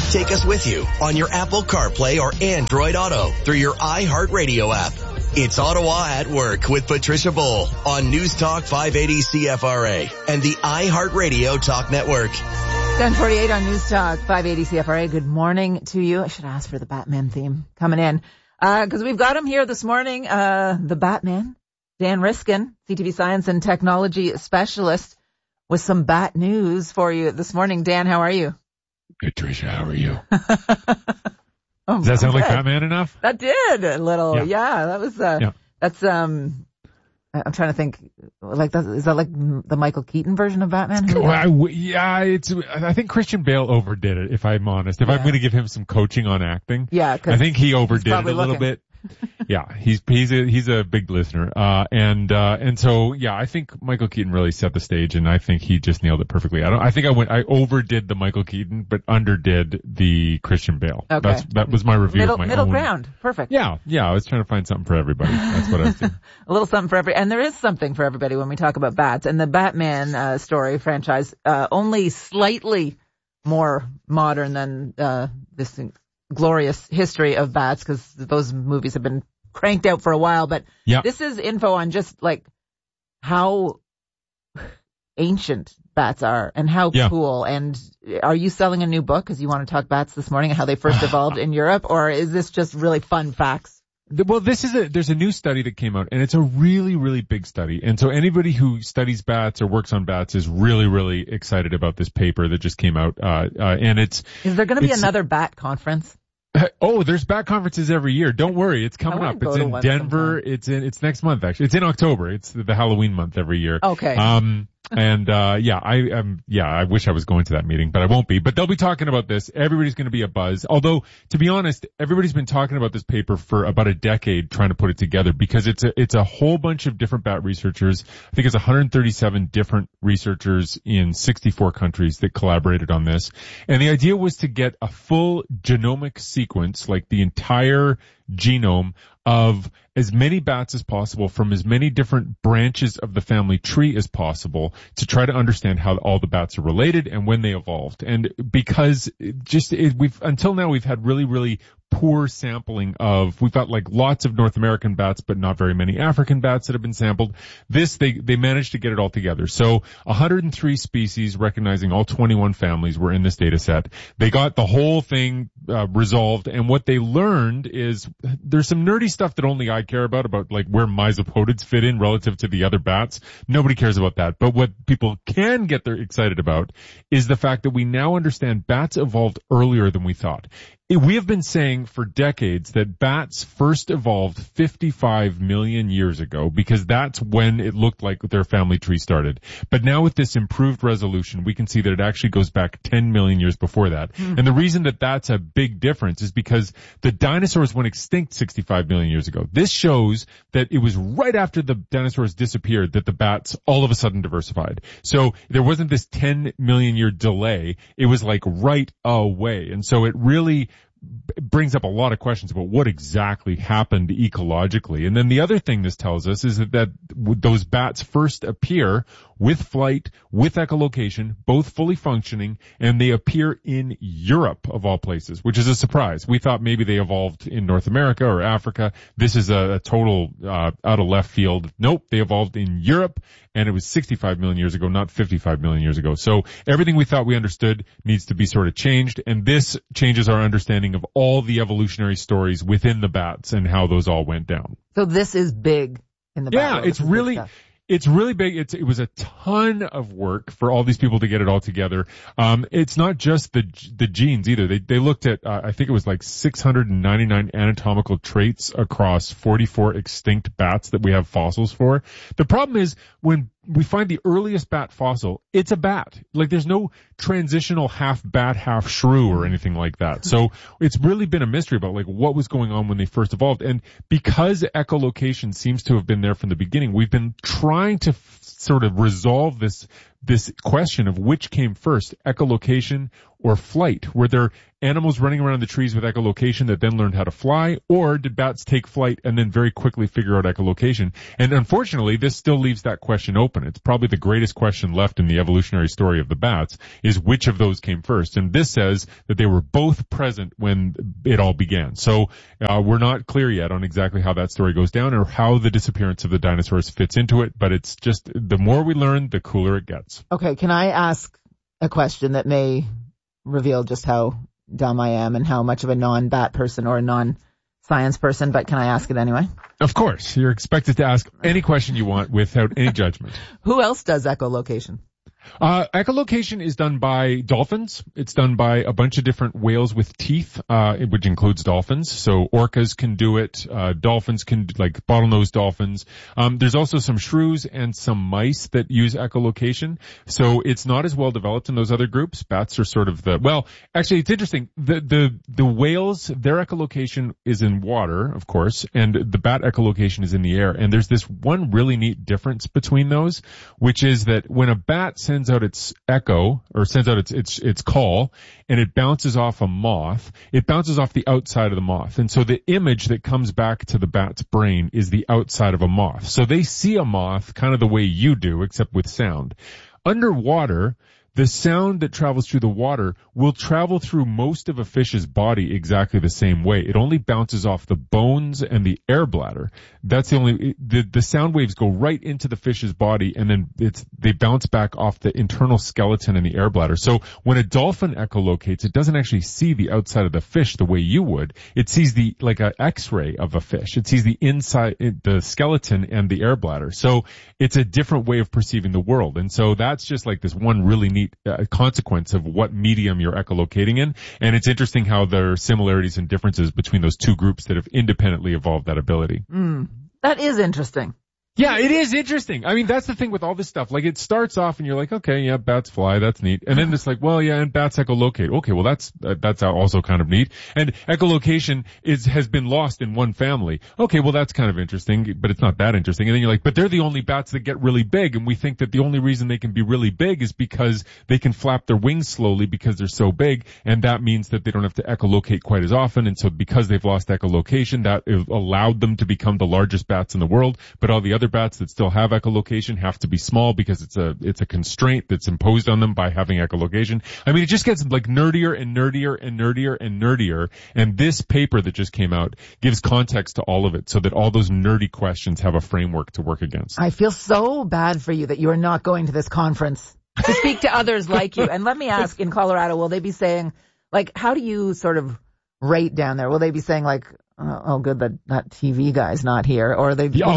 Take us with you on your Apple CarPlay or Android Auto through your iHeartRadio app. It's Ottawa at Work with Patricia Bull on News Talk 580 CFRA and the iHeartRadio Talk Network. 10:48 on News Talk 580 CFRA. Good morning to you. I should ask for the Batman theme coming in. Cause we've got him here this morning. The Batman, Dan Riskin, CTV Science and Technology Specialist, with some bat news for you this morning. Dan, how are you? Patricia, how are you? Does that sound like Batman enough? That did a little. Yeah, that was, that's, I'm trying to think, like, is that like the Michael Keaton version of Batman? I think Christian Bale overdid it, if I'm honest. If I'm going to give him some coaching on acting. Yeah, I think he overdid it a little bit. Yeah, he's a big listener. And so, yeah, I think Michael Keaton really set the stage, and I think he just nailed it perfectly. I overdid the Michael Keaton, but underdid the Christian Bale. Okay. That was my review of my middle own. ground. Perfect. Yeah, I was trying to find something for everybody. That's what I was doing. A little something for and there is something for everybody when we talk about bats. And the Batman, story franchise, only slightly more modern than, this glorious history of bats, because those movies have been cranked out for a while. But This is info on just like how ancient bats are and how cool. And are you selling a new book because you want to talk bats this morning and how they first evolved in Europe, or is this just really fun facts? Well, there's a new study that came out, and it's a really, really big study. And so anybody who studies bats or works on bats is really, really excited about this paper that just came out. And is there going to be another bat conference? Oh, there's bat conferences every year. Don't worry. It's coming up. It's in Denver. Sometime. It's next month, actually. It's in October. It's the Halloween month every year. Okay. I wish I was going to that meeting, but I won't be. But they'll be talking about this. Everybody's going to be a buzz. Although, to be honest, everybody's been talking about this paper for about a decade trying to put it together, because it's a whole bunch of different bat researchers. I think it's 137 different researchers in 64 countries that collaborated on this. And the idea was to get a full genomic sequence, like the entire genome of as many bats as possible from as many different branches of the family tree as possible, to try to understand how all the bats are related and when they evolved. And because until now we've had really, really poor sampling we've got like lots of North American bats, but not very many African bats that have been sampled. They managed to get it all together. So 103 species, recognizing all 21 families, were in this data set. They got the whole thing resolved, and what they learned is there's some nerdy stuff that only I care about like where mysopodids fit in relative to the other bats. Nobody cares about that. But what people can get excited about is the fact that we now understand bats evolved earlier than we thought. We have been saying for decades that bats first evolved 55 million years ago, because that's when it looked like their family tree started. But now with this improved resolution, we can see that it actually goes back 10 million years before that. And the reason that that's a big difference is because the dinosaurs went extinct 65 million years ago. This shows that it was right after the dinosaurs disappeared that the bats all of a sudden diversified. So there wasn't this 10 million year delay. It was like right away. And so it really brings up a lot of questions about what exactly happened ecologically. And then the other thing this tells us is that those bats first appear with flight, with echolocation, both fully functioning, and they appear in Europe, of all places, which is a surprise. We thought maybe they evolved in North America or Africa. This is a total out of left field. Nope, they evolved in Europe, and it was 65 million years ago, not 55 million years ago. So everything we thought we understood needs to be sort of changed, and this changes our understanding of all the evolutionary stories within the bats and how those all went down. So this is big in the bat world. It's really big. It was a ton of work for all these people to get it all together. It's not just the genes either. They looked at, I think it was like 699 anatomical traits across 44 extinct bats that we have fossils for. The problem is when we find the earliest bat fossil, it's a bat. Like there's no transitional half bat, half shrew or anything like that. So it's really been a mystery about like what was going on when they first evolved. And because echolocation seems to have been there from the beginning, we've been trying to sort of resolve this this question of which came first, echolocation or flight. Were there animals running around the trees with echolocation that then learned how to fly, or did bats take flight and then very quickly figure out echolocation? And unfortunately, this still leaves that question open. It's probably the greatest question left in the evolutionary story of the bats, is which of those came first. And this says that they were both present when it all began. So we're not clear yet on exactly how that story goes down or how the disappearance of the dinosaurs fits into it, but it's just the more we learn, the cooler it gets. Okay, can I ask a question that may reveal just how dumb I am and how much of a non-bat person or a non-science person, but can I ask it anyway? Of course. You're expected to ask any question you want without any judgment. Who else does echolocation? Echolocation is done by dolphins. It's done by a bunch of different whales with teeth, which includes dolphins. So orcas can do it. Dolphins can, like bottlenose dolphins. There's also some shrews and some mice that use echolocation. So it's not as well developed in those other groups. Bats are sort of actually it's interesting. The whales, their echolocation is in water, of course, and the bat echolocation is in the air. And there's this one really neat difference between those, which is that when a bat sends out its echo, or sends out its call, and it bounces off a moth, it bounces off the outside of the moth. And so the image that comes back to the bat's brain is the outside of a moth. So they see a moth kind of the way you do, except with sound. Underwater, the sound that travels through the water will travel through most of a fish's body exactly the same way. It only bounces off the bones and the air bladder. That's the sound waves go right into the fish's body, and then they bounce back off the internal skeleton and the air bladder. So when a dolphin echolocates, it doesn't actually see the outside of the fish the way you would. It sees like an X-ray of a fish. It sees the inside, the skeleton and the air bladder. So it's a different way of perceiving the world. And so that's just like this one really neat consequence of what medium you're echolocating in. And it's interesting how there are similarities and differences between those two groups that have independently evolved that ability. That is interesting. Yeah, it is interesting. I mean, that's the thing with all this stuff. Like, it starts off and you're like, okay, yeah, bats fly, that's neat. And then it's like, well, yeah, and bats echolocate. Okay, well, that's also kind of neat. And echolocation has been lost in one family. Okay, well, that's kind of interesting, but it's not that interesting. And then you're like, but they're the only bats that get really big, and we think that the only reason they can be really big is because they can flap their wings slowly because they're so big, and that means that they don't have to echolocate quite as often. And so because they've lost echolocation, that allowed them to become the largest bats in the world, but all the other bats that still have echolocation have to be small because it's a constraint that's imposed on them by having echolocation. I mean, it just gets like nerdier and nerdier and nerdier and nerdier. And this paper that just came out gives context to all of it so that all those nerdy questions have a framework to work against. I feel so bad for you that you are not going to this conference to speak to others like you. And let me ask, in Colorado, will they be saying, like, how do you sort of rate down there? Will they be saying like, oh good, that TV guy's not here, or will they be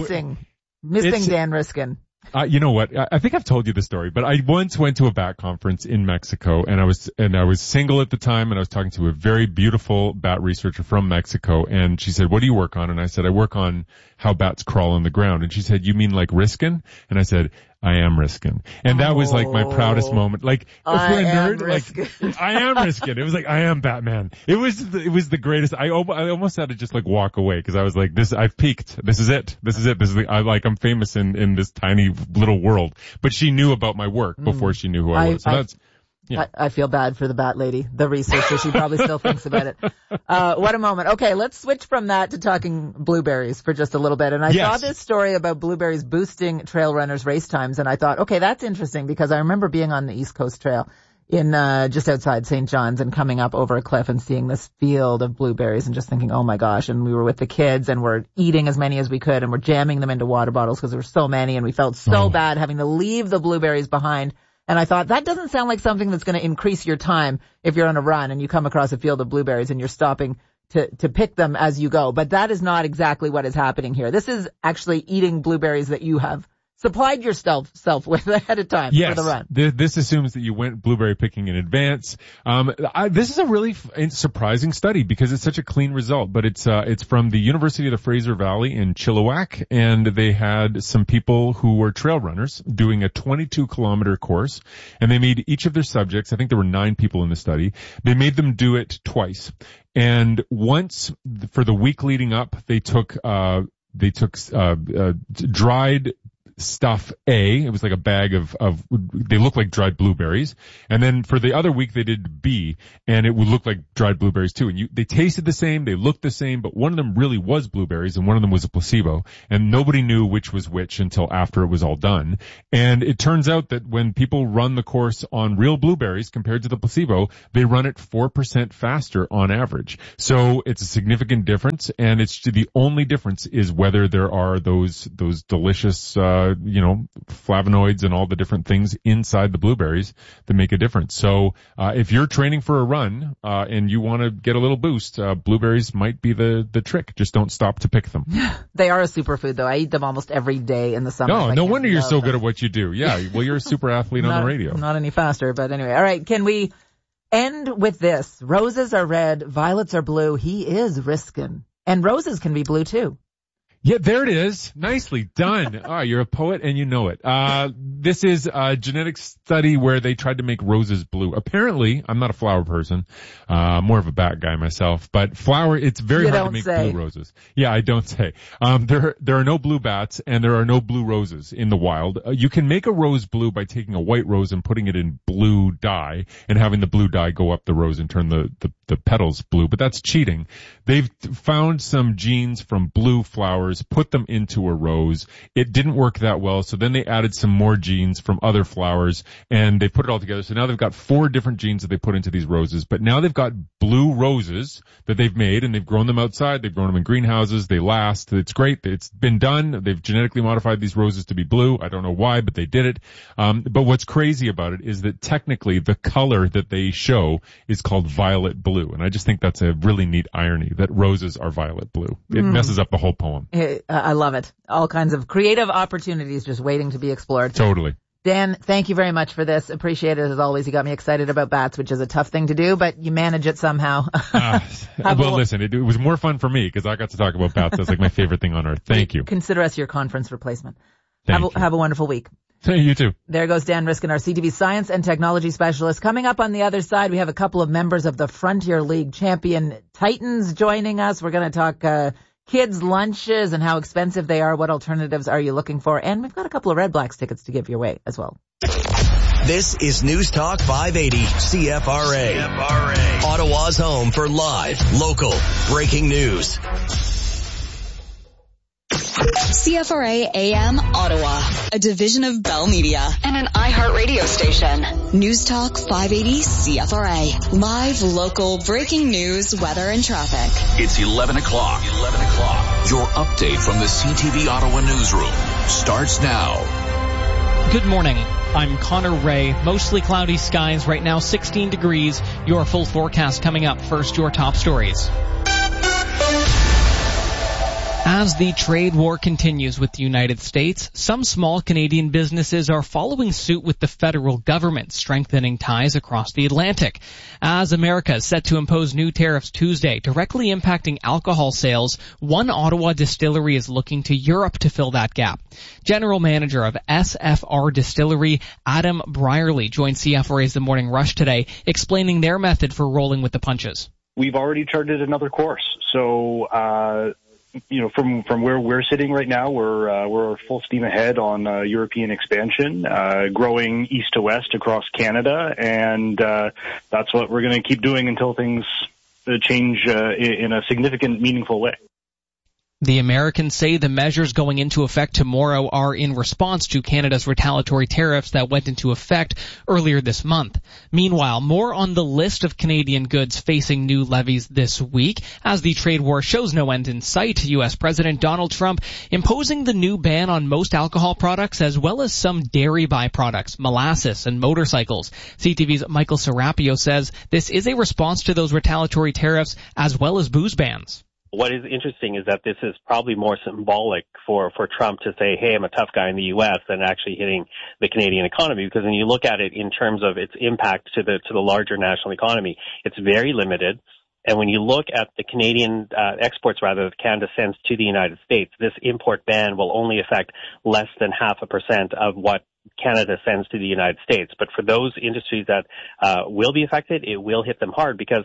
missing Dan Riskin? You know what? I think I've told you the story, but I once went to a bat conference in Mexico, and I was single at the time, and I was talking to a very beautiful bat researcher from Mexico, and she said, "What do you work on?" And I said, "I work on how bats crawl on the ground." And she said, "You mean like Riskin?" And I said, "I am Riskin." And that was like my proudest moment. Like, for a nerd, like, I am Riskin. It was like, I am Batman. It was the greatest. I almost had to just like walk away because I was like, I've peaked. This is it. I'm famous in this tiny little world. But she knew about my work before she knew who I was. So yeah. I feel bad for the bat lady, the researcher. She probably still thinks about it. What a moment. Okay, let's switch from that to talking blueberries for just a little bit. And I saw this story about blueberries boosting trail runners' race times, and I thought, okay, that's interesting because I remember being on the East Coast Trail in just outside St. John's and coming up over a cliff and seeing this field of blueberries and just thinking, oh my gosh. And we were with the kids and we're eating as many as we could and we're jamming them into water bottles because there were so many, and we felt so bad having to leave the blueberries behind. And I thought, that doesn't sound like something that's going to increase your time if you're on a run and you come across a field of blueberries and you're stopping to pick them as you go. But that is not exactly what is happening here. This is actually eating blueberries that you have supplied yourself with ahead of time for the run. This assumes that you went blueberry picking in advance. This is a really surprising study because it's such a clean result, but it's from the University of the Fraser Valley in Chilliwack, and they had some people who were trail runners doing a 22-kilometer course, and they made each of their subjects, I think there were 9 people in the study, they made them do it twice. And once for the week leading up, they took dried stuff A. It was like a bag of they look like dried blueberries. And then for the other week they did B, and it would look like dried blueberries too. And they tasted the same, they looked the same, but one of them really was blueberries and one of them was a placebo. And nobody knew which was which until after it was all done. And it turns out that when people run the course on real blueberries compared to the placebo, they run it 4% faster on average. So it's a significant difference, and the only difference is whether there are those delicious, flavonoids and all the different things inside the blueberries that make a difference. So, if you're training for a run, and you want to get a little boost, blueberries might be the trick. Just don't stop to pick them. They are a superfood though. I eat them almost every day in the summer. No wonder you're so good at what you do. Yeah. Well, you're a super athlete on the radio. Not any faster, but anyway. All right. Can we end with this? Roses are red, violets are blue. He is Riskin. And roses can be blue too. Yeah, there it is. Nicely done. Oh, you're a poet and you know it. This is a genetic study where they tried to make roses blue. Apparently, I'm not a flower person, more of a bat guy myself, but it's very hard to make blue roses. Yeah, I don't say. There are no blue bats and there are no blue roses in the wild. You can make a rose blue by taking a white rose and putting it in blue dye and having the blue dye go up the rose and turn the petals blue, but that's cheating. They've found some genes from blue flowers, put them into a rose. It didn't work that well, so then they added some more genes from other flowers, and they put it all together. So now they've got 4 different genes that they put into these roses, but now they've got blue roses that they've made, and they've grown them outside. They've grown them in greenhouses. They last. It's great. It's been done. They've genetically modified these roses to be blue. I don't know why, but they did it. But what's crazy about it is that technically the color that they show is called violet blue, and I just think that's a really neat irony that roses are violet blue. It messes up the whole poem. I love it. All kinds of creative opportunities just waiting to be explored. Totally. Dan, thank you very much for this. Appreciate it as always. You got me excited about bats, which is a tough thing to do, but you manage it somehow. Listen, it was more fun for me because I got to talk about bats. That's like my favorite thing on earth. Thank you. Consider us your conference replacement. Have a wonderful week. Hey, you too. There goes Dan Riskin, our CTV science and technology specialist. Coming up on the other side, we have a couple of members of the Frontier League champion Titans joining us. We're going to talk kids' lunches and how expensive they are. What alternatives are you looking for? And we've got a couple of Red Blacks tickets to give your way as well. This is News Talk 580 CFRA. Ottawa's home for live, local, breaking news. CFRA AM Ottawa, a division of Bell Media and an iHeart radio station. News Talk 580 CFRA. Live, local, breaking news, weather, and traffic. It's 11 o'clock. Your update from the CTV Ottawa newsroom starts now. Good morning. I'm Connor Ray. Mostly cloudy skies right now, 16 degrees. Your full forecast coming up. First, your top stories. As the trade war continues with the United States, some small Canadian businesses are following suit with the federal government, strengthening ties across the Atlantic. As America is set to impose new tariffs Tuesday, directly impacting alcohol sales, one Ottawa distillery is looking to Europe to fill that gap. General Manager of SFR Distillery, Adam Brierley, joined CFRA's The Morning Rush today, explaining their method for rolling with the punches. We've already charted another course. So, from where we're sitting right now, we're full steam ahead on European expansion, growing east to west across Canada, and that's what we're going to keep doing until things change in a significant, meaningful way. The Americans say the measures going into effect tomorrow are in response to Canada's retaliatory tariffs that went into effect earlier this month. Meanwhile, more on the list of Canadian goods facing new levies this week. As the trade war shows no end in sight, U.S. President Donald Trump imposing the new ban on most alcohol products as well as some dairy byproducts, molasses, and motorcycles. CTV's Michael Serapio says this is a response to those retaliatory tariffs as well as booze bans. What is interesting is that this is probably more symbolic for Trump to say, hey, I'm a tough guy in the U.S. than actually hitting the Canadian economy, because when you look at it in terms of its impact to the larger national economy, it's very limited. And when you look at the Canadian exports, rather, that Canada sends to the United States, this import ban will only affect less than 0.5% of what Canada sends to the United States. But for those industries that will be affected, it will hit them hard, because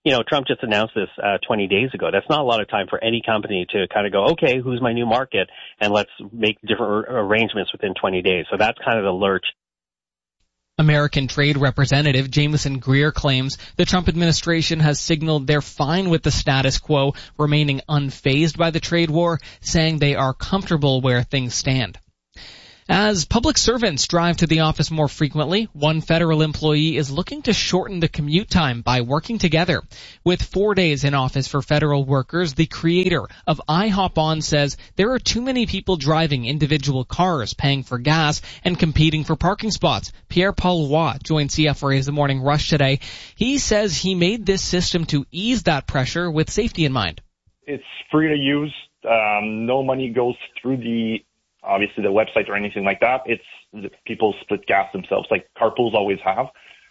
Trump just announced this 20 days ago. That's not a lot of time for any company to kind of go, okay, who's my new market, and let's make different arrangements within 20 days. So that's kind of the lurch. American Trade Representative Jameson Greer claims the Trump administration has signaled they're fine with the status quo, remaining unfazed by the trade war, saying they are comfortable where things stand. As public servants drive to the office more frequently, one federal employee is looking to shorten the commute time by working together. With 4 days in office for federal workers, the creator of iHop-On says there are too many people driving individual cars, paying for gas, and competing for parking spots. Pierre-Paul Roy joined CFRA's The Morning Rush today. He says he made this system to ease that pressure with safety in mind. It's free to use. No money goes through obviously the website or anything like that. It's people split gas themselves, like carpools always have.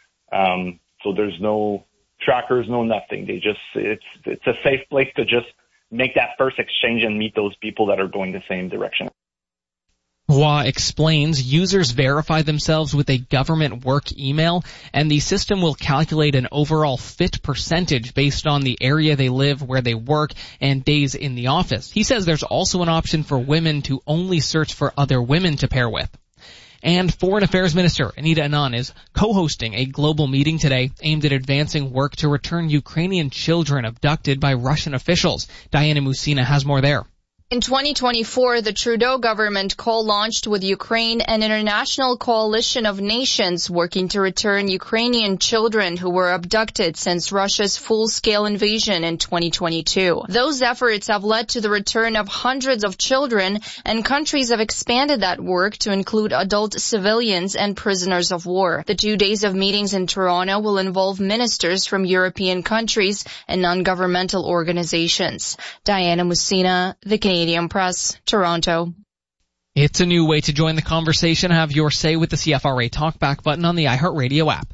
So there's no trackers, no nothing. It's a safe place to just make that first exchange and meet those people that are going the same direction. Roy explains users verify themselves with a government work email, and the system will calculate an overall fit percentage based on the area they live, where they work, and days in the office. He says there's also an option for women to only search for other women to pair with. And Foreign Affairs Minister Anita Anand is co-hosting a global meeting today aimed at advancing work to return Ukrainian children abducted by Russian officials. Diana Musina has more there. In 2024, the Trudeau government co-launched with Ukraine an international coalition of nations working to return Ukrainian children who were abducted since Russia's full-scale invasion in 2022. Those efforts have led to the return of hundreds of children, and countries have expanded that work to include adult civilians and prisoners of war. The 2 days of meetings in Toronto will involve ministers from European countries and non-governmental organizations. Diana Musina, The Canadian Press, Toronto. It's a new way to join the conversation. Have your say with the CFRA Talkback button on the iHeartRadio app.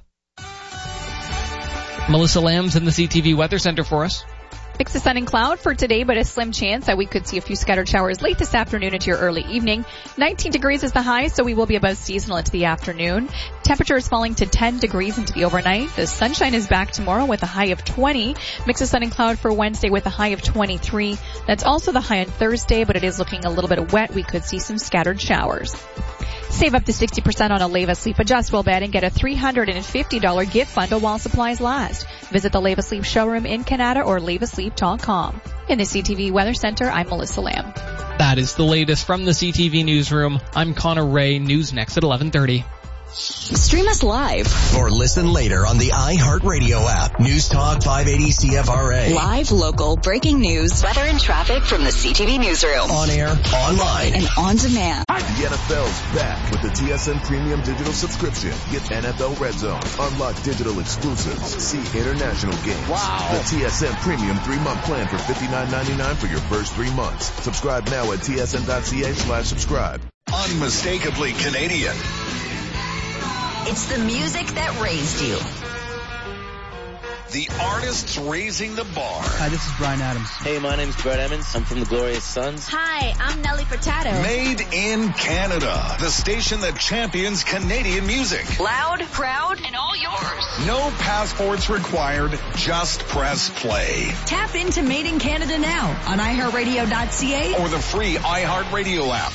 Melissa Lamb's in the CTV Weather Center for us. Mix of sun and cloud for today, but a slim chance that we could see a few scattered showers late this afternoon into your early evening. 19 degrees is the high, so we will be above seasonal into the afternoon. Temperature is falling to 10 degrees into the overnight. The sunshine is back tomorrow with a high of 20. Mix of sun and cloud for Wednesday with a high of 23. That's also the high on Thursday, but it is looking a little bit wet. We could see some scattered showers. Save up to 60% on a Leva Sleep adjustable bed and get a $350 gift bundle while supplies last. Visit the Leva Sleep showroom in Canada or levasleep.com. In the CTV Weather Center, I'm Melissa Lamb. That is the latest from the CTV Newsroom. I'm Connor Ray. News next at 11:30. Stream us live or listen later on the iHeartRadio app. News Talk 580 CFRA. Live, local, breaking news, weather and traffic from the CTV Newsroom. On air, online, and on demand. The NFL's back with the TSN Premium Digital subscription. Get NFL Red Zone, unlock digital exclusives, see international games. Wow. The TSN Premium 3-month plan for $59.99 for your first 3 months. Subscribe now at tsn.ca/subscribe. Unmistakably Canadian. It's the music that raised you. The artists raising the bar. Hi, this is Bryan Adams. Hey, my name's Brett Emmons. I'm from the Glorious Sons. Hi, I'm Nelly Furtado. Made in Canada. The station that champions Canadian music. Loud, proud, and all yours. No passports required. Just press play. Tap into Made in Canada now on iHeartRadio.ca or the free iHeartRadio app.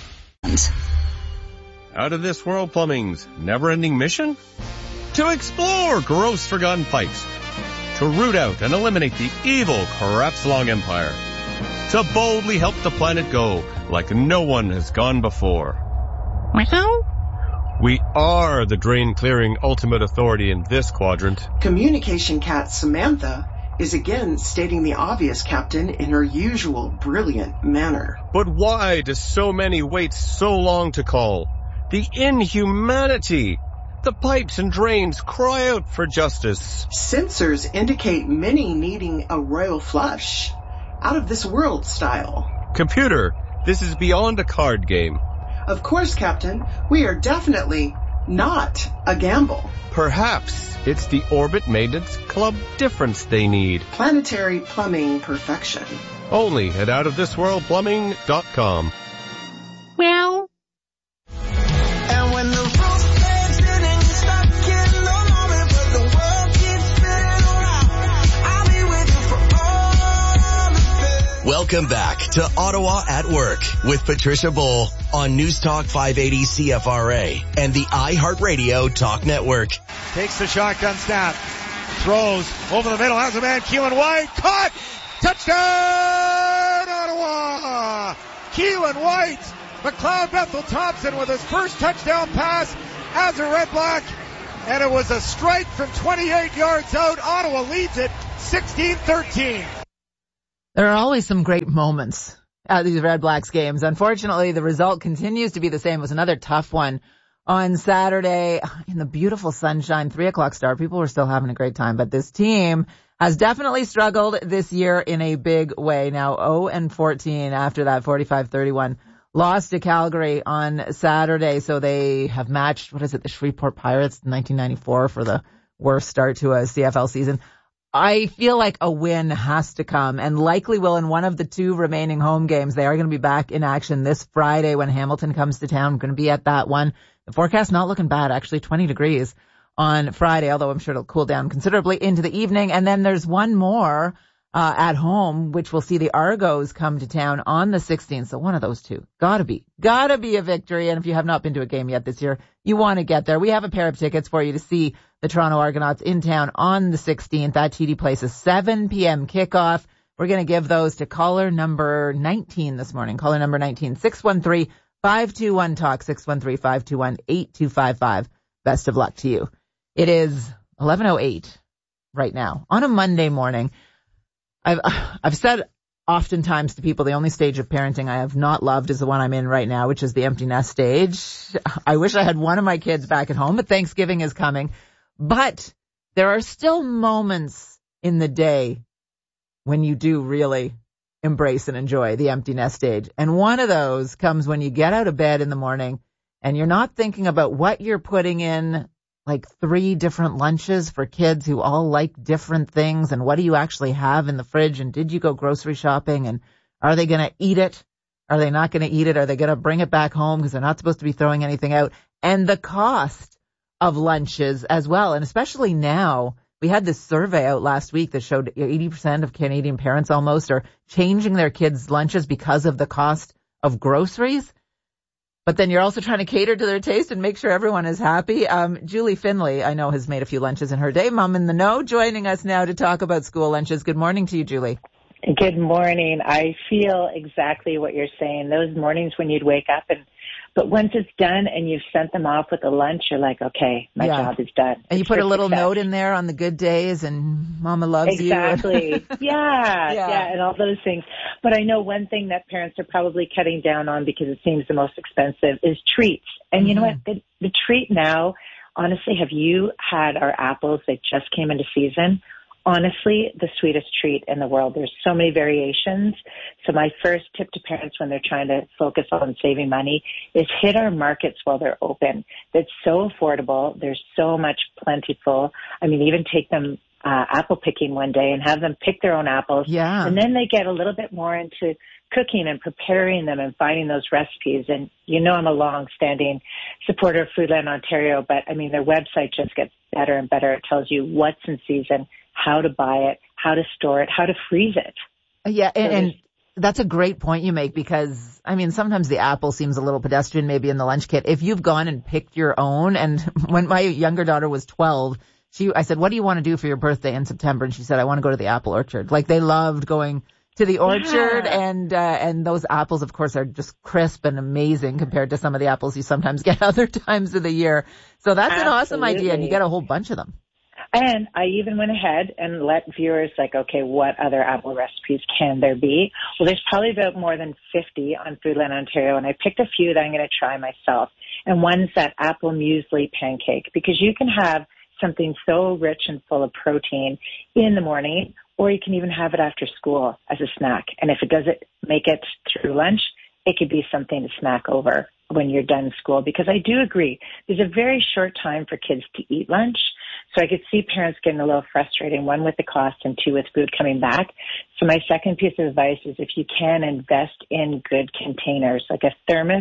Out of This World Plumbing's never-ending mission? To explore gross forgotten pipes. To root out and eliminate the evil Crapslong Empire. To boldly help the planet go like no one has gone before. We are the drain-clearing ultimate authority in this quadrant. Communication cat Samantha is again stating the obvious, Captain, in her usual brilliant manner. But why do so many wait so long to call? The inhumanity! The pipes and drains cry out for justice. Sensors indicate many needing a royal flush. Out of this world style. Computer, this is beyond a card game. Of course, Captain. We are definitely not a gamble. Perhaps it's the Orbit Maintenance Club difference they need. Planetary plumbing perfection. Only at OutofThisWorldPlumbing.com. Meow. And when the roof fades in and you're stuck in the moment, but the world keeps spinning around, I Welcome back to Ottawa at Work with Patricia Bull on News Talk 580 CFRA and the iHeartRadio Talk Network. Takes the shotgun snap. Throws over the middle. Has a man. Keelan White. Caught. Touchdown, Ottawa. Keelan White. McLeod Bethel Thompson with his first touchdown pass as a Red Black. And it was a strike from 28 yards out. Ottawa leads it 16-13. There are always some great moments at these Red Blacks games. Unfortunately, the result continues to be the same. It was another tough one on Saturday in the beautiful sunshine, 3:00 start. People were still having a great time, but this team has definitely struggled this year in a big way. Now 0-14 after that 45-31 loss to Calgary on Saturday. So they have matched, the Shreveport Pirates in 1994 for the worst start to a CFL season. I feel like a win has to come and likely will in one of the two remaining home games. They are going to be back in action this Friday when Hamilton comes to town. I'm going to be at that one. The forecast not looking bad, actually 20 degrees on Friday, although I'm sure it'll cool down considerably into the evening. And then there's one more at home, which will see the Argos come to town on the 16th. So one of those two. Gotta be a victory. And if you have not been to a game yet this year, you want to get there. We have a pair of tickets for you to see the Toronto Argonauts in town on the 16th at TD Place, a 7 p.m. kickoff. We're going to give those to caller number 19 this morning. Caller number 19, 613-521-TALK, 613-521-8255. Best of luck to you. It is 11:08 right now on a Monday morning. I've said oftentimes to people the only stage of parenting I have not loved is the one I'm in right now, which is the empty nest stage. I wish I had one of my kids back at home, but Thanksgiving is coming. But there are still moments in the day when you do really embrace and enjoy the empty nest stage. And one of those comes when you get out of bed in the morning and you're not thinking about what you're putting in, like 3 different lunches for kids who all like different things, and what do you actually have in the fridge, and did you go grocery shopping, and are they going to eat it? Are they not going to eat it? Are they going to bring it back home because they're not supposed to be throwing anything out? And the cost of lunches as well. And especially now, we had this survey out last week that showed 80% of Canadian parents almost are changing their kids' lunches because of the cost of groceries. But then you're also trying to cater to their taste and make sure everyone is happy. Julie Finley, I know, has made a few lunches in her day. Mom in the Know joining us now to talk about school lunches. Good morning to you, Julie. Good morning. I feel exactly what you're saying. Those mornings when you'd wake up but once it's done and you've sent them off with a lunch, you're like, okay, my job is done. And you put a little note in there on the good days and Mama loves you. Exactly. Yeah, and all those things. But I know one thing that parents are probably cutting down on because it seems the most expensive is treats. And you know what? The treat now, honestly, have you had our apples that just came into season? Honestly, the sweetest treat in the world. There's so many variations. So my first tip to parents when they're trying to focus on saving money is hit our markets while they're open. That's so affordable. There's so much plentiful. I mean, even take them apple picking one day and have them pick their own apples. Yeah. And then they get a little bit more into cooking and preparing them and finding those recipes. And you know I'm a long-standing supporter of Foodland Ontario, but I mean their website just gets better and better. It tells you what's in season, how to buy it, how to store it, how to freeze it. Yeah, and that's a great point you make because, I mean, sometimes the apple seems a little pedestrian maybe in the lunch kit. If you've gone and picked your own, and when my younger daughter was 12, I said, what do you want to do for your birthday in September? And she said, I want to go to the apple orchard. Like they loved going to the orchard, and those apples, of course, are just crisp and amazing compared to some of the apples you sometimes get other times of the year. So that's an awesome idea, and you get a whole bunch of them. And I even went ahead and let viewers okay, what other apple recipes can there be? Well, there's probably about more than 50 on Foodland Ontario, and I picked a few that I'm going to try myself. And one's that apple muesli pancake, because you can have something so rich and full of protein in the morning, or you can even have it after school as a snack. And if it doesn't make it through lunch, it could be something to snack over when you're done school, because I do agree there's a very short time for kids to eat lunch. So I could see parents getting a little frustrated, one with the cost and two with food coming back. So my second piece of advice is if you can invest in good containers, like a thermos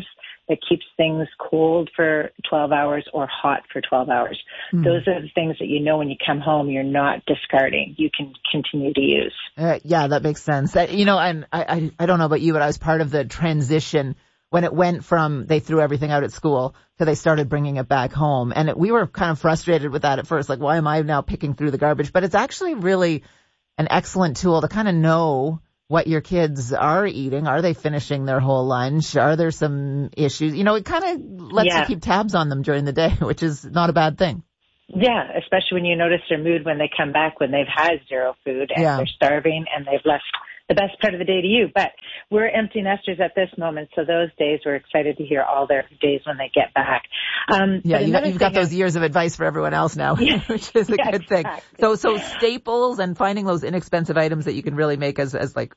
that keeps things cold for 12 hours or hot for 12 hours. Those are the things that when you come home, you're not discarding. You can continue to use. Yeah, that makes sense. And I don't know about you, but I was part of the transition when it went from they threw everything out at school to they started bringing it back home. And we were kind of frustrated with that at first, like, why am I now picking through the garbage? But it's actually really an excellent tool to kind of know what your kids are eating. Are they finishing their whole lunch? Are there some issues? It kind of lets you keep tabs on them during the day, which is not a bad thing. Yeah, especially when you notice their mood when they come back, when they've had zero food and they're starving and they've left the best part of the day to you. But we're empty nesters at this moment, so those days we're excited to hear all their days when they get back. You've got those years of advice for everyone else now, which is a good thing. So staples and finding those inexpensive items that you can really make as like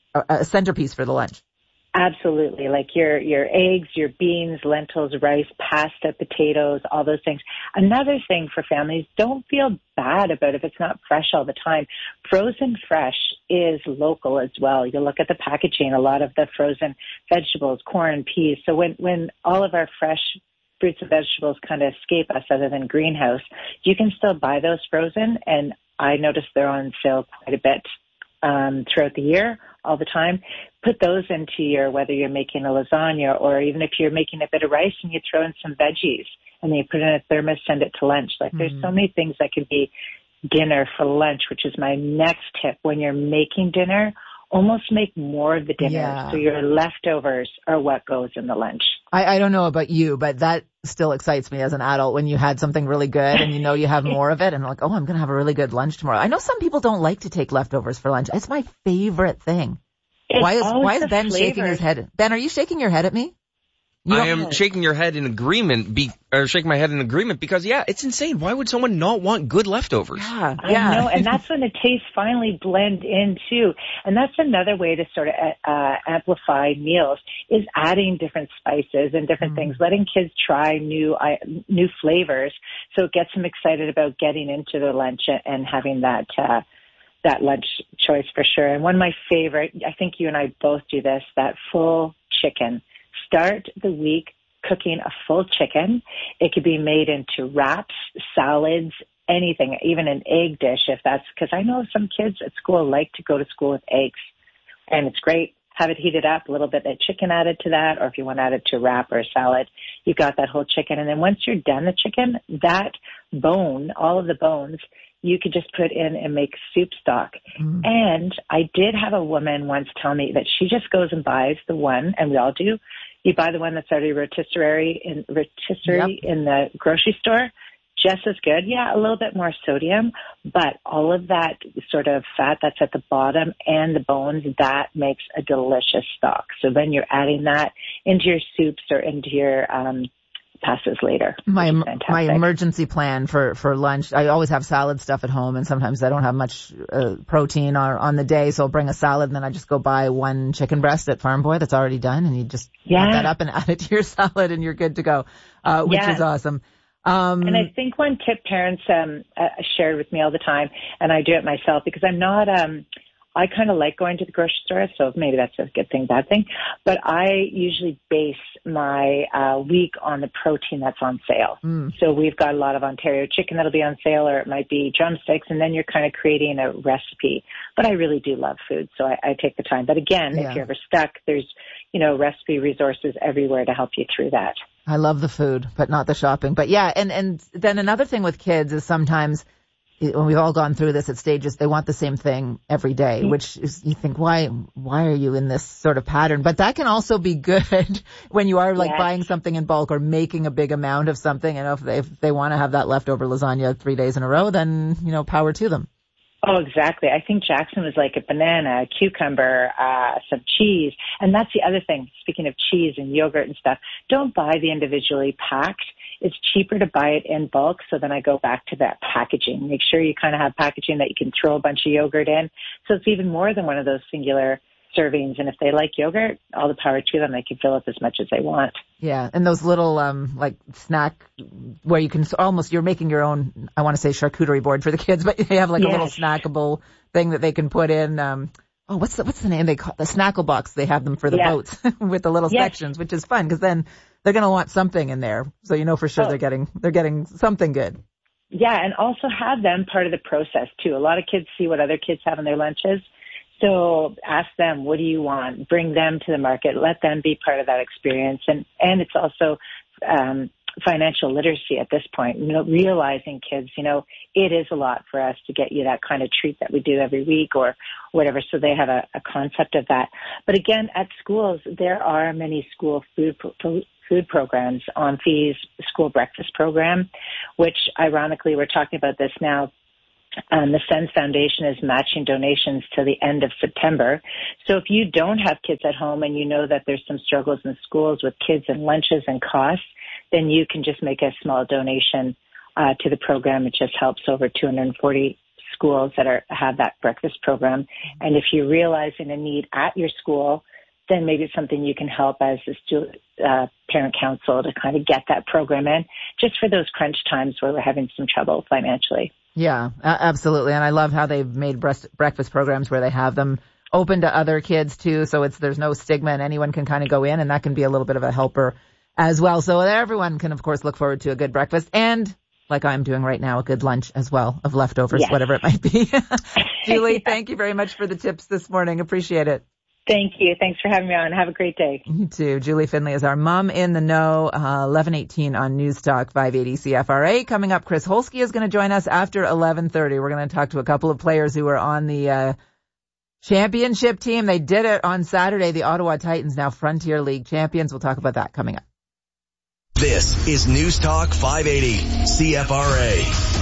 a centerpiece for the lunch. Absolutely. Like your eggs, your beans, lentils, rice, pasta, potatoes, all those things. Another thing for families, don't feel bad about if it's not fresh all the time. Frozen fresh is local as well. You look at the packaging, a lot of the frozen vegetables, corn, peas. So when all of our fresh fruits and vegetables kind of escape us other than greenhouse, you can still buy those frozen. And I notice they're on sale quite a bit throughout the year, all the time. Put those into whether you're making a lasagna or even if you're making a bit of rice and you throw in some veggies and then you put it in a thermos, send it to lunch. Like there's so many things that could be dinner for lunch, which is my next tip. When you're making dinner, almost make more of the dinner. So your leftovers are what goes in the lunch. I don't know about you, but that still excites me as an adult when you had something really good and you have more of it and like, oh, I'm going to have a really good lunch tomorrow. I know some people don't like to take leftovers for lunch. It's my favorite thing. Why is Ben shaking his head? Ben, are you shaking your head at me? I am shaking your head in agreement, shaking my head in agreement because, it's insane. Why would someone not want good leftovers? I know, and that's when the tastes finally blend in too. And that's another way to sort of amplify meals is adding different spices and different things, letting kids try new flavors, so it gets them excited about getting into their lunch and having that lunch choice for sure. And one of my favorite, I think you and I both do this, that full chicken. Start the week cooking a full chicken. It could be made into wraps, salads, anything, even an egg dish because I know some kids at school like to go to school with eggs. And it's great. Have it heated up, a little bit of chicken added to that, or if you want to add it to a wrap or a salad, you've got that whole chicken. And then once you're done the chicken, that bone, all of the bones, you could just put in and make soup stock. And I did have a woman once tell me that she just goes and buys the one, and we all do. You buy the one that's already rotisserie in the grocery store. Just as good. Yeah, a little bit more sodium, but all of that sort of fat that's at the bottom and the bones, that makes a delicious stock. So then you're adding that into your soups or into your pastas later. My emergency plan for lunch, I always have salad stuff at home, and sometimes I don't have much protein on the day, so I'll bring a salad and then I just go buy one chicken breast at Farm Boy that's already done, and you just put that up and add it to your salad and you're good to go, which is awesome. And I think one tip parents shared with me all the time, and I do it myself because I'm not I kind of like going to the grocery store, so maybe that's a good thing, bad thing. But I usually base my week on the protein that's on sale. So we've got a lot of Ontario chicken that'll be on sale, or it might be drumsticks, and then you're kind of creating a recipe. But I really do love food, so I take the time. But again, if you're ever stuck, there's recipe resources everywhere to help you through that. I love the food, but not the shopping. But and then another thing with kids is sometimes when we've all gone through this at stages, they want the same thing every day, which is, you think, why are you in this sort of pattern? But that can also be good when you are buying something in bulk or making a big amount of something. And if they want to have that leftover lasagna 3 days in a row, then, power to them. Oh, exactly. I think Jackson was like a banana, a cucumber, some cheese. And that's the other thing. Speaking of cheese and yogurt and stuff, don't buy the individually packed. It's cheaper to buy it in bulk. So then I go back to that packaging. Make sure you kind of have packaging that you can throw a bunch of yogurt in. So it's even more than one of those singular servings. And if they like yogurt, all the power to them. They can fill up as much as they want. Yeah. And those little, snack where you can you're making your own, I want to say charcuterie board for the kids, but they have a little snackable thing that they can put in, what's the name they call the snackle box? They have them for the boats with the little sections, which is fun because then they're going to want something in there. So you know for sure they're getting something good. Yeah, and also have them part of the process too. A lot of kids see what other kids have in their lunches. So ask them, what do you want? Bring them to the market. Let them be part of that experience. And it's also financial literacy at this point, realizing kids, it is a lot for us to get you that kind of treat that we do every week or whatever. So they have a concept of that. But again, at schools, there are many school food programs. OMFI's school breakfast program, which ironically, we're talking about this now. The SENS Foundation is matching donations to the end of September. So if you don't have kids at home and you know that there's some struggles in schools with kids and lunches and costs, then you can just make a small donation to the program. It just helps over 240 schools that have that breakfast program. And if you're realizing a need at your school, then maybe it's something you can help as a parent council to kind of get that program in, just for those crunch times where we're having some trouble financially. Yeah, absolutely. And I love how they've made breakfast programs where they have them open to other kids too. So there's no stigma and anyone can kind of go in, and that can be a little bit of a helper as well. So everyone can, of course, look forward to a good breakfast and, like I'm doing right now, a good lunch as well of leftovers, whatever it might be. Julie, thank you very much for the tips this morning. Appreciate it. Thank you. Thanks for having me on. Have a great day. You too. Julie Finley is our Mom in the Know, 11:18 on News Talk 580 CFRA. Coming up, Chris Holsky is going to join us after 11:30. We're going to talk to a couple of players who are on the championship team. They did it on Saturday. The Ottawa Titans, now Frontier League champions. We'll talk about that coming up. This is News Talk 580 CFRA.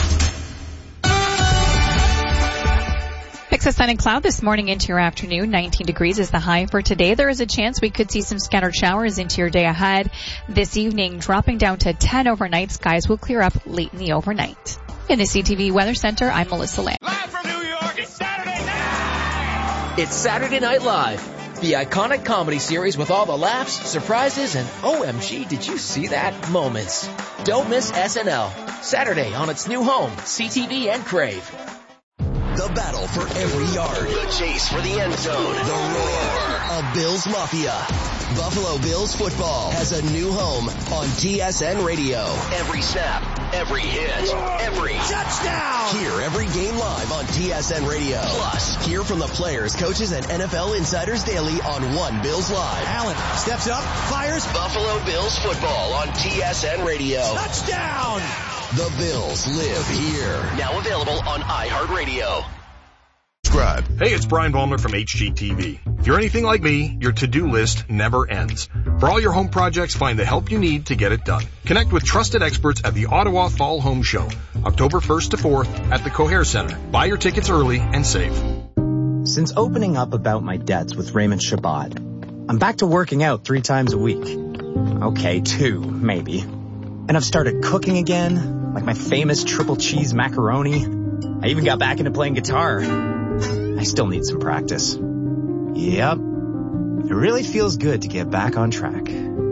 Mix of sun and cloud this morning into your afternoon. 19 degrees is the high for today. There is a chance we could see some scattered showers into your day ahead. This evening, dropping down to 10 overnight. Skies will clear up late in the overnight. In the CTV Weather Center, I'm Melissa Lamb. Live from New York, it's Saturday night! It's Saturday Night Live, the iconic comedy series with all the laughs, surprises, and OMG, did you see that moments. Don't miss SNL. Saturday on its new home, CTV and Crave. The battle for every yard. The chase for the end zone. The roar of Bills Mafia. Buffalo Bills football has a new home on TSN Radio. Every snap, every hit, every touchdown. Hear every game live on TSN Radio. Plus, hear from the players, coaches, and NFL insiders daily on One Bills Live. Allen steps up, fires. Buffalo Bills football on TSN Radio. Touchdown! The Bills live here. Now available on iHeartRadio. Subscribe. Hey, it's Brian Ballmer from HGTV. If you're anything like me, your to-do list never ends. For all your home projects, find the help you need to get it done. Connect with trusted experts at the Ottawa Fall Home Show, October 1st to 4th at the Coher Center. Buy your tickets early and save. Since opening up about my debts with Raymond Shabbat, I'm back to working out 3 times a week. Okay, 2, maybe. And I've started cooking again, like my famous triple cheese macaroni. I even got back into playing guitar. I still need some practice. Yep. It really feels good to get back on track.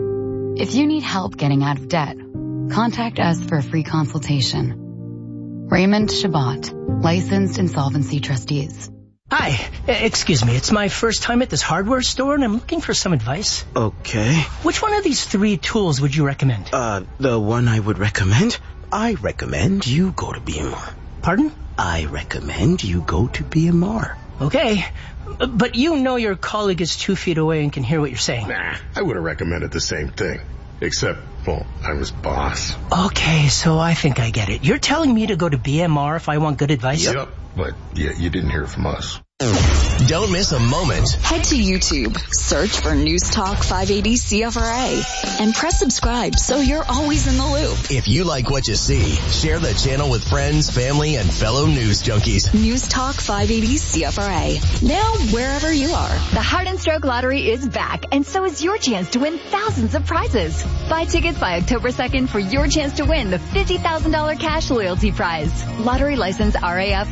If you need help getting out of debt, contact us for a free consultation. Raymond Shabbat, licensed insolvency trustees. Hi, excuse me, it's my first time at this hardware store and I'm looking for some advice. Okay. Which one of these 3 tools would you recommend? The one I would recommend? I recommend you go to BMR. Pardon? I recommend you go to BMR. Okay, but you know your colleague is 2 feet away and can hear what you're saying. Nah, I would have recommended the same thing. Except, well, I was boss. Okay, so I think I get it. You're telling me to go to BMR if I want good advice? Yep, but yeah, you didn't hear from us. Don't miss a moment. Head to YouTube, search for News Talk 580 CFRA, and press subscribe so you're always in the loop. If you like what you see, share the channel with friends, family, and fellow news junkies. News Talk 580 CFRA. Now, wherever you are. The Heart and Stroke Lottery is back, and so is your chance to win thousands of prizes. Buy tickets by October 2nd for your chance to win the $50,000 cash loyalty prize. Lottery license RAF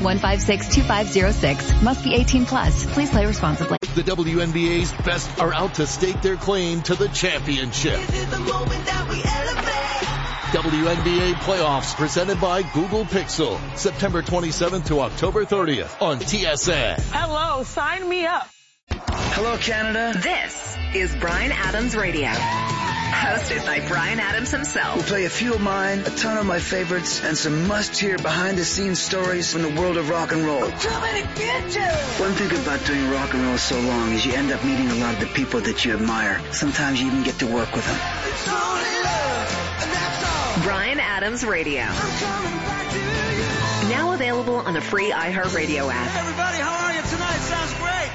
1562506. Must be 18 plus. Please play responsibly. The WNBA's best are out to stake their claim to the championship. WNBA playoffs presented by Google Pixel. September 27th to October 30th on TSN. Hello, sign me up. Hello, Canada. This is Bryan Adams Radio. hosted by Bryan Adams himself. We'll play a few of mine, a ton of my favorites, and some must-hear behind-the-scenes stories from the world of rock and roll. Too many bitches! One thing about doing rock and roll so long is you end up meeting a lot of the people that you admire. Sometimes you even get to work with them. It's only love, and that's all. Bryan Adams Radio. Now available on the free iHeartRadio app. Hey everybody, how are you tonight? Sounds great.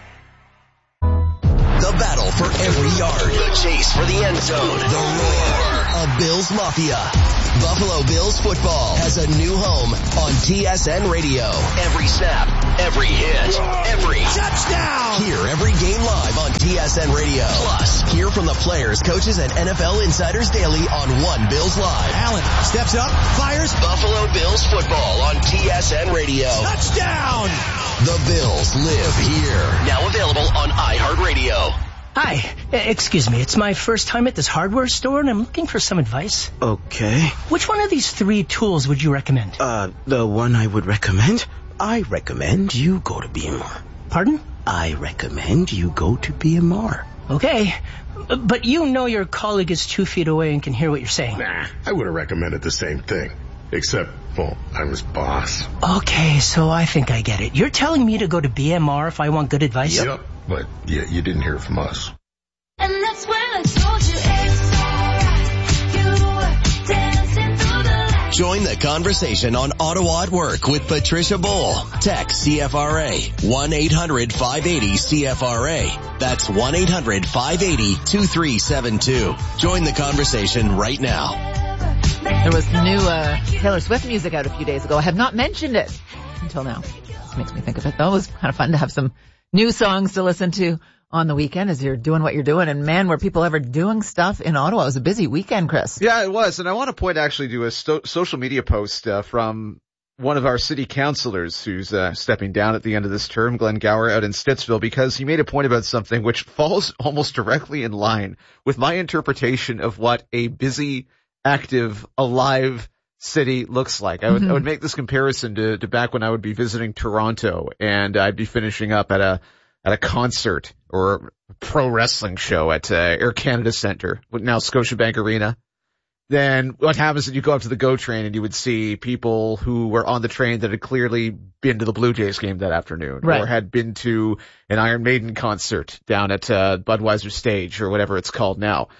The battle for every yard. The chase for the end zone. The roar of Bills Mafia. Buffalo Bills football has a new home on TSN Radio. Every snap, every hit, every touchdown. Hear every game live on TSN Radio. Plus, hear from the players, coaches, and NFL insiders daily on One Bills Live. Allen steps up, fires. Buffalo Bills football on TSN Radio. Touchdown. The Bills live here. Now available on iHeartRadio. Hi, excuse me, it's my first time at this hardware store and I'm looking for some advice. Okay. Which one of these 3 tools would you recommend? The one I would recommend? I recommend you go to BMR. Pardon? I recommend you go to BMR. Okay, but you know your colleague is 2 feet away and can hear what you're saying. Nah, I would have recommended the same thing. Except, well, I'm his boss. Okay, so I think I get it. You're telling me to go to BMR if I want good advice? Yep, but you didn't hear from us. And that's when I told you it's alright. You were dancing through the light. Join the conversation on Ottawa at Work with Patricia Bull. Text CFRA 1-800-580-CFRA. That's 1-800-580-2372. Join the conversation right now. There was new Taylor Swift music out a few days ago. I have not mentioned it until now. This makes me think of it, though. It was kind of fun to have some new songs to listen to on the weekend as you're doing what you're doing. And man, were people ever doing stuff in Ottawa. It was a busy weekend, Chris. Yeah, it was. And I want to point actually to a social media post from one of our city councillors who's stepping down at the end of this term, Glenn Gower, out in Stittsville, because he made a point about something which falls almost directly in line with my interpretation of what a busy, active, alive city looks like. I would make this comparison to back when I would be visiting Toronto and I'd be finishing up at a concert or a pro wrestling show at Air Canada Centre, now Scotiabank Arena. Then what happens is you go up to the GO train and you would see people who were on the train that had clearly been to the Blue Jays game that afternoon, right, or had been to an Iron Maiden concert down at Budweiser Stage or whatever it's called now.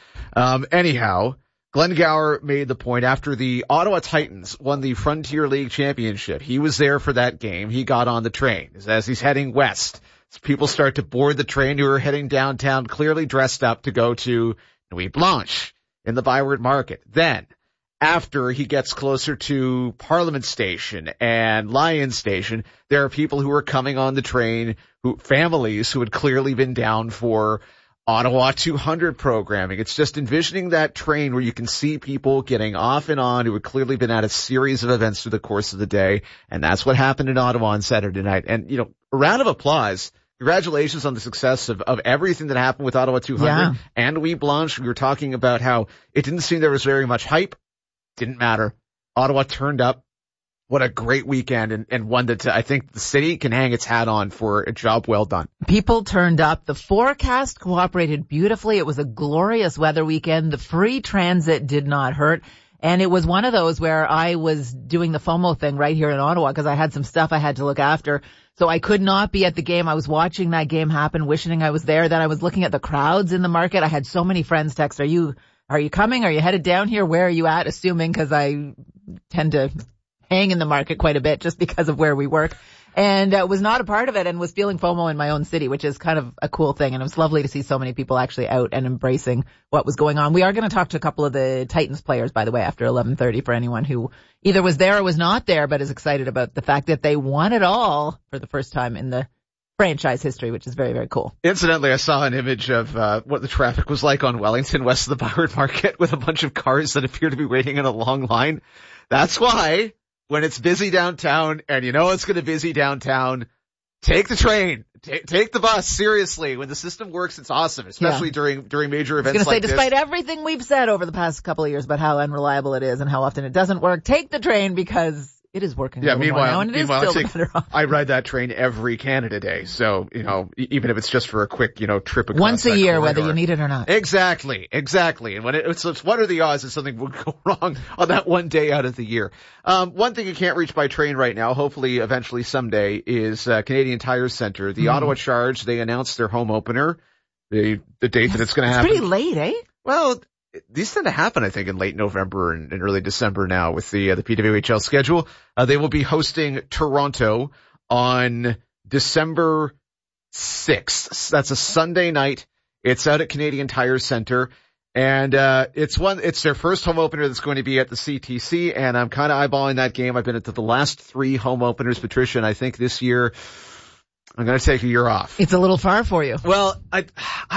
Anyhow, Glenn Gower made the point after the Ottawa Titans won the Frontier League Championship. He was there for that game. He got on the train as he's heading west. So people start to board the train who are heading downtown, clearly dressed up to go to Nuit Blanche in the Byward Market. Then, after he gets closer to Parliament Station and Lion Station, there are people who are coming on the train, families who had clearly been down for Ottawa 200 programming. It's just envisioning that train where you can see people getting off and on who had clearly been at a series of events through the course of the day. And that's what happened in Ottawa on Saturday night. And, a round of applause. Congratulations on the success of everything that happened with Ottawa 200 yeah. and Nuit Blanche. We were talking about how it didn't seem there was very much hype. Didn't matter. Ottawa turned up. What a great weekend, and one that I think the city can hang its hat on for a job well done. People turned up. The forecast cooperated beautifully. It was a glorious weather weekend. The free transit did not hurt. And it was one of those where I was doing the FOMO thing right here in Ottawa because I had some stuff I had to look after. So I could not be at the game. I was watching that game happen, wishing I was there. Then I was looking at the crowds in the market. I had so many friends text, are you coming? Are you headed down here? Where are you at? Assuming, because I tend to hang in the market quite a bit just because of where we work, and was not a part of it and was feeling FOMO in my own city, which is kind of a cool thing. And it was lovely to see so many people actually out and embracing what was going on. We are going to talk to a couple of the Titans players, by the way, after 11:30 for anyone who either was there or was not there, but is excited about the fact that they won it all for the first time in the franchise history, which is very, very cool. Incidentally, I saw an image of what the traffic was like on Wellington, west of the Byward Market, with a bunch of cars that appear to be waiting in a long line. That's why, when it's busy downtown, and it's going to be busy downtown, take the train, take the bus. Seriously, when the system works, it's awesome, especially during major events like this. Despite everything we've said over the past couple of years about how unreliable it is and how often it doesn't work, take the train because it is working. Yeah. a little more now, and it is meanwhile, still better off. I ride that train every Canada Day. So, even if it's just for a quick, trip across Once a year, corridor. whether you need it or not. Exactly. And when it's what are the odds that something would go wrong on that one day out of the year? One thing you can't reach by train right now, hopefully eventually someday, is Canadian Tire Centre. The Ottawa Charge, they announced their home opener, the date that it's going to happen. It's pretty late, eh? Well, these tend to happen, I think, in late November and early December now with the PWHL schedule. They will be hosting Toronto on December 6th. That's a Sunday night. It's out at Canadian Tire Centre. And, it's their first home opener that's going to be at the CTC. And I'm kind of eyeballing that game. I've been to the last 3 home openers, Patricia, and I think this year I'm going to take a year off. It's a little far for you. Well,